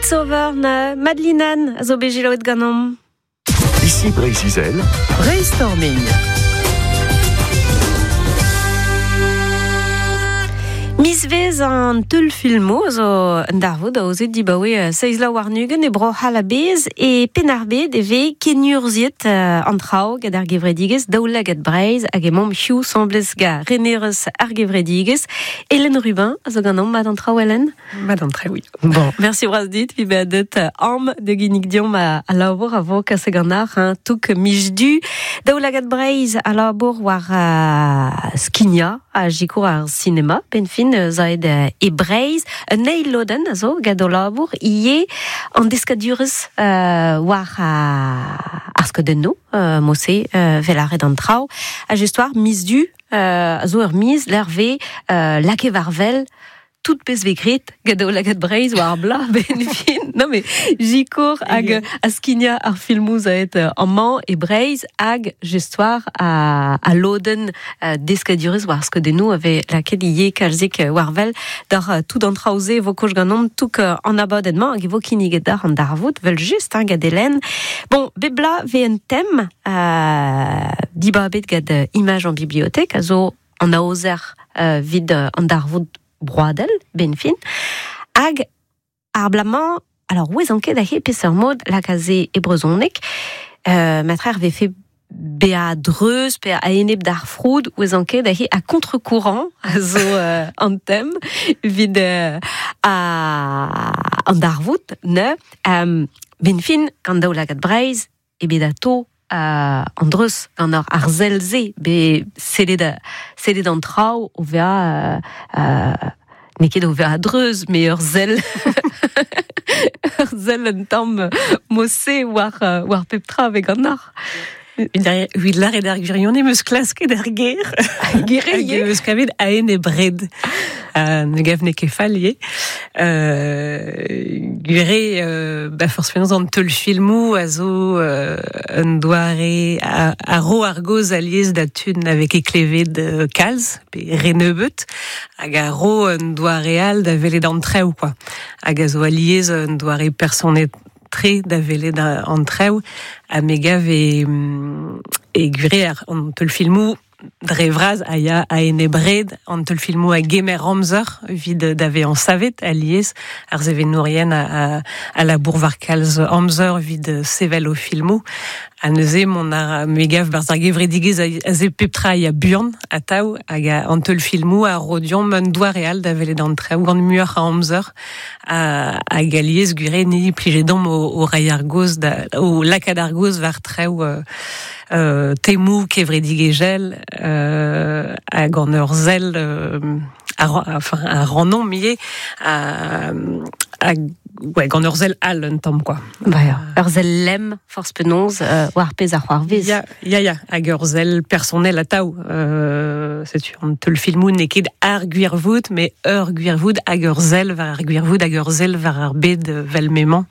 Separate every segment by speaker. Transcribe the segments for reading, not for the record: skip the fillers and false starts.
Speaker 1: Over na Madelinan a zo bejiloet ganom.
Speaker 2: Ici Brésil.
Speaker 3: Brainstorming.
Speaker 1: Misvez an teul filmo zo an darvoud a ozet dibaoe seizla warnugen e bro halabez e penarbed e ve kenurziet an traoù gad ar gevredigez daoulaget breiz hag e mom hiou semblez ga renerez ar gevredigez. Hélène Rubin a zo ganom mad an traoù Hélène?
Speaker 3: Mad an traoù, oui.
Speaker 1: Bon, merci braz dit, vi beadet am de ginnig diom a labour a vo kase ganar, touk mijdu daoulaget breiz a labour war skinia a jikour ar cinema, penfin zaed e breiz, un eiloden a zo gad o labour, ie an deskadurez war ar skodenno, mosse vel arret an traoù, a just war misdu, a zo ur miz l'erve lake varvel, tout pez vekrit, gad o laget breiz war bla, ben fin. Non mais, jikour hag a skinia ar filmouz a et an man e breiz hag gestoir a loden deskadurez war skodenno ave laket ie kalzik warvel dar tout an traoze vo koch ganon touk an abadedman hag vo kiniget dar an darvout vel just gad Hélène. Bon, bebla ve en tem diba bet gad imaj an bibliotek a zo an aozer vid an darvout broadel, ben fin, hag ar blamañ, alors ouez anket da he peseur mod la kaze e brezhonek, matrer ve fe bea dreuz, pe a eneb d'ar froud, ouez anket da he a contre-courant, a zo an tem, vid an darvout, ne, ben fin, gant daou lagat breiz, e bedato, an dreuz gant ar zelze, be selet an traoù o vea neket o vea dreuz, me ur zel ur zel an tamm mosse war peptra veg an ar.
Speaker 3: Vid lare d'ar gwirionez meus klasket d'ar ger.
Speaker 1: Gere ie.
Speaker 3: Meus kavet aen e bred. Ne gav ne kefalie. Gure, forcément an teul filmou a zo un doare a ro ar goz aliez da tun avec e klevet kalz, pe renebet, hag a ro un doare al da velet an traoù, quoi. Hag a zo aliez un doare personet tre da velet an traoù, a me gav e gure an teul filmou dre vraz a ya a ene bred an teul filmou a gemer amzer vid d'ave an savet aliez ar zevenourien a labour var kalz amzer vid sevel o filmou a neuze mon ar megav barz ar gevredigez a ze peptra a buan a tau hag an teul filmou a rodion un doareal da velet an traoù gant muur a amzer a galiez gure ni plijedom o rai ar goz o lakad ar goz var traoù temou kevredigegel hag an ur zel a rannon miez gant ur zel al un tamm, quoi.
Speaker 1: Ur zel lem force penonz war pez ar c'hoarvez.
Speaker 3: Ya, hag ur zel personnel a taou. C'est an teul filmou neket ar gwirvoud, me ur gwirvoud hag ur zel var ar gwirvoud hag ur zel var ar bed vel memant.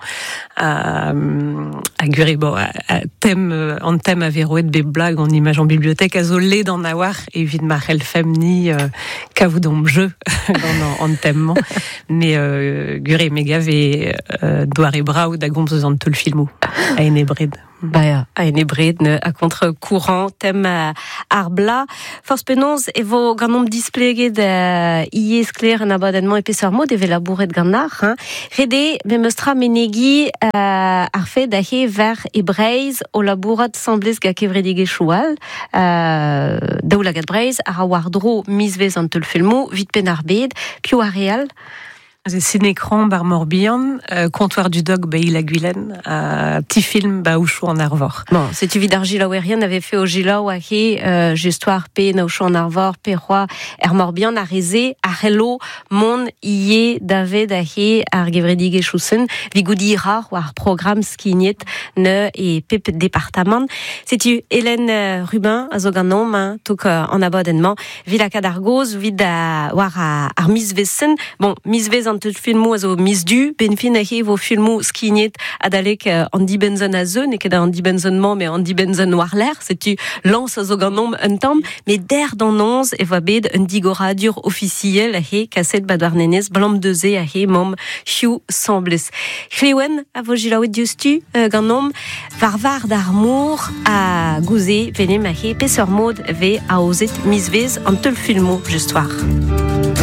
Speaker 3: Hag gure, bon, an tem a veroet be blag an imaj an bibliotek a zo led an awar evit marc'hel fem ni kavout an jeu an temman. Me gure me gav doare braoù da gomz eus an teul filmou a ene bred.
Speaker 1: A ene bred a contre-courant tem ar bla. Force penonz evo ganom displeget iez kler an abadedman e peseur mod eve labouret gant ar. Rede, me meustra menegi ar fe da he ver e breiz o labourat semblez ga kevredige choual. Daou lagat breiz ar a war dro misvez an teul filmou, vit pen ar bed, piou ar real.
Speaker 3: C'est Cinécran bar Morbihan, Comptoir du Dog ba il a Guilen, petit film ba ouchou en arvor.
Speaker 1: Bon, c'est tu vid ar Gilaouerien avait fait au Gilaou a he justoir pe na ouchou en arvor pe roi Morbihan a reze a hello mon ie David a he ar gevredige chousen vigoudi rar war programme skignet ne et pep département. C'est tu Hélène Rubin a zo ganom touk en abonnement villa kadargoz vid war ar misvesen. Bon, misvez an te filmo a zo mis du, ben fin a he vo filmo skignet adalek Andy Benson a zo, ne ket Andy Benson man, mais Andy Benson war l'air, setu lance a zo ganom un tamm, mais der dan 11 e va bet un digoradur officiel a he kaset bad war nenez, blam deuze a he mom Hugh Sambles. Chlewen a vo jilaouet diostu ganom, var d'armour a gouze venem a he peseur mod ve a ozet mis vez an teul filmo just war.